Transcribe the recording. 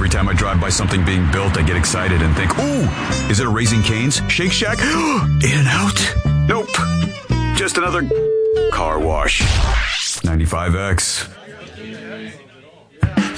Every time I drive by something being built, I get excited and think, ooh, is it a Raising Cane's? Shake Shack? In-N-Out? Nope. Just another car wash. 95X.